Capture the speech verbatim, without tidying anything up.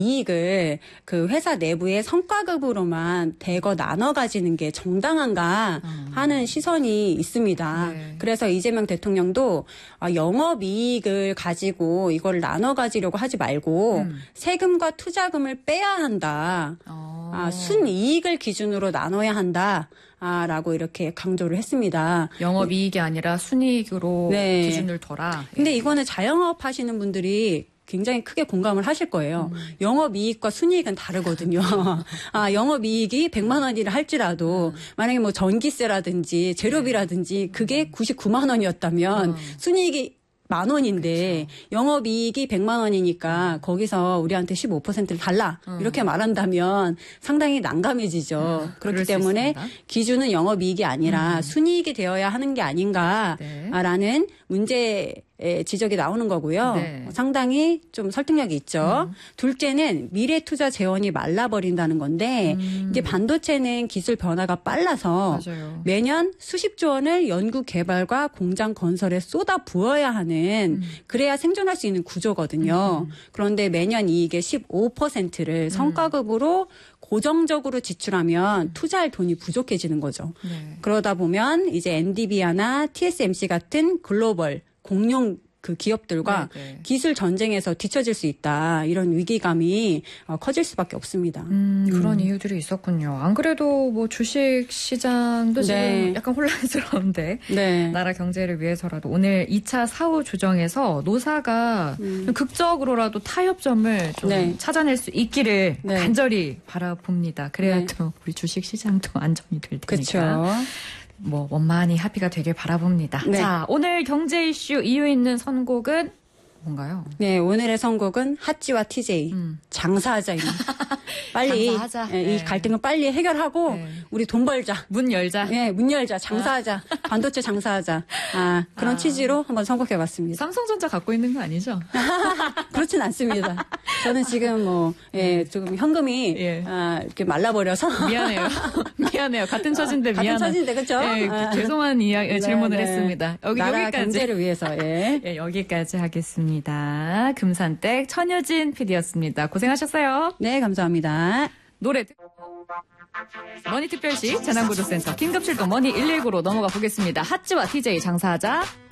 이익을 그 회사 내부의 성과급으로만 대거 나눠 가지는 게 정당한가 하는 시선이 있습니다. 네. 그래서 이재명 대통령도 영업이익을 가지고 이걸 나눠 가지려고 하지 말고 음. 세금과 투자금을 빼야 한다. 어. 아, 순이익을 기준으로 나눠야 한다. 아, 라고 이렇게 강조를 했습니다. 영업이익이 아니라 순이익으로 네. 기준을 둬라. 근데 이거는 자영업 하시는 분들이 굉장히 크게 공감을 하실 거예요. 음. 영업이익과 순이익은 다르거든요. 아, 영업이익이 백만 원이라 할지라도 음. 만약에 뭐 전기세라든지 재료비라든지 그게 구십구만 원이었다면 음. 순이익이 만 원인데 그렇죠. 영업이익이 백만 원이니까 거기서 우리한테 십오 퍼센트를 달라 음. 이렇게 말한다면 상당히 난감해지죠. 음, 그렇기 때문에 기준은 영업이익이 아니라 음. 순이익이 되어야 하는 게 아닌가라는 네. 문제 지적이 나오는 거고요. 네. 상당히 좀 설득력이 있죠. 음. 둘째는 미래 투자 재원이 말라버린다는 건데 음. 이제 반도체는 기술 변화가 빨라서 맞아요. 매년 수십조 원을 연구 개발과 공장 건설에 쏟아 부어야 하는 음. 그래야 생존할 수 있는 구조거든요. 음. 그런데 매년 이익의 십오 퍼센트를 성과급으로 고정적으로 지출하면 투자할 돈이 부족해지는 거죠. 네. 그러다 보면 이제 엔비디아나 티에스엠씨 같은 글로벌 공룡 그 기업들과 네네. 기술 전쟁에서 뒤처질 수 있다. 이런 위기감이 커질 수밖에 없습니다. 음, 그런 음. 이유들이 있었군요. 안 그래도 뭐 주식 시장도 지금 네. 약간 혼란스러운데 네. 나라 경제를 위해서라도 오늘 이 차 사후 조정에서 노사가 음. 극적으로라도 타협점을 좀 네. 찾아낼 수 있기를 네. 간절히 바라봅니다. 그래야 네. 또 우리 주식 시장도 안정이 될 테니까. 그렇죠. 뭐 원만히 합의가 되길 바라봅니다. 네. 자, 오늘 경제 이슈 이유 있는 선곡은 뭔가요? 네, 오늘의 선곡은 핫지와 티제이 음. 장사하자입니다. 빨리 장사하자. 네, 네. 이 갈등을 빨리 해결하고 네. 우리 돈 벌자. 문 열자. 네, 문 열자. 장사하자. 아. 반도체 장사하자. 아, 그런 아. 취지로 한번 선곡해봤습니다. 삼성전자 갖고 있는 거 아니죠? 그렇진 않습니다. 저는 지금 뭐 예, 조금 현금이 예. 아, 이렇게 말라버려서 미안해요. 미안해요. 같은 처진데 미안해요. 같은 처진데 그렇죠? 네, 아. 죄송한 이야기 네, 질문을 네. 했습니다. 여기 나라 여기까지. 경제를 위해서 예. 예, 여기까지 하겠습니다. 금산댁 천여진 피디였습니다. 고생하셨어요. 네, 감사합니다. 노래 머니특별시 재난구조센터 긴급출동 머니 일일구로 넘어가 보겠습니다. 핫지와 티제이 장사하자.